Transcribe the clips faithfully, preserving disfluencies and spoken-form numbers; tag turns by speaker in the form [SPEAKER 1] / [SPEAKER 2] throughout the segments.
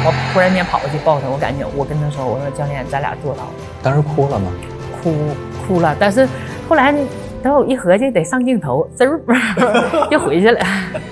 [SPEAKER 1] 我突然间跑过去抱他，我感觉我跟他说，我说教练，咱俩做到了。
[SPEAKER 2] 当时哭了吗？
[SPEAKER 1] 哭哭了，但是后来等我一合计得上镜头，滋儿就回去了。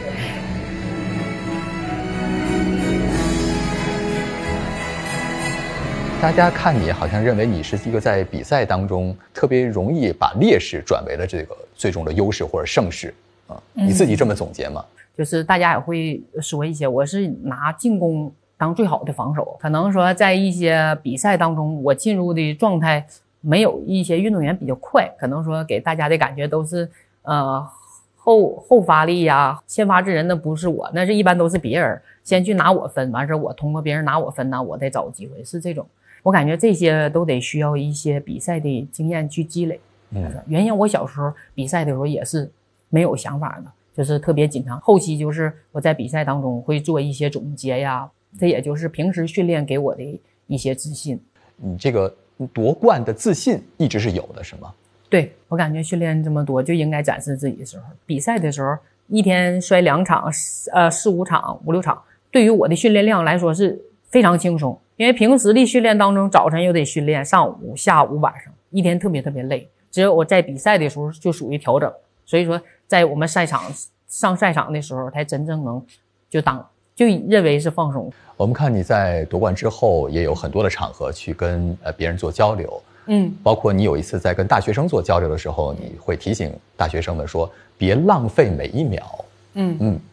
[SPEAKER 2] 大家看你好像认为你是一个在比赛当中特别容易把劣势转为了这个最终的优势或者胜势啊，你自己这么总结吗？
[SPEAKER 1] 就是大家也会说一些，我是拿进攻当最好的防守，可能说在一些比赛当中，我进入的状态没有一些运动员比较快，可能说给大家的感觉都是呃后后发力呀，先发制人的不是我，那是一般都是别人先去拿我分，完事我通过别人拿我分呢，我再找机会，是这种。我感觉这些都得需要一些比赛的经验去积累。嗯，原先我小时候比赛的时候也是没有想法的，就是特别紧张。后期就是我在比赛当中会做一些总结呀，这也就是平时训练给我的一些自信。
[SPEAKER 2] 你这个夺冠的自信一直是有的，是吗？
[SPEAKER 1] 对，我感觉训练这么多就应该展示自己的时候，比赛的时候一天摔两场，呃四五场五六场，对于我的训练量来说是非常轻松。因为平时的训练当中，早晨又得训练，上午、下午、晚上，一天特别特别累。只有我在比赛的时候就属于调整，所以说在我们赛场上赛场的时候，才真正能就当就认为是放松。
[SPEAKER 2] 我们看你在夺冠之后，也有很多的场合去跟呃别人做交流，
[SPEAKER 1] 嗯，
[SPEAKER 2] 包括你有一次在跟大学生做交流的时候，你会提醒大学生们说，别浪费每一秒。嗯嗯，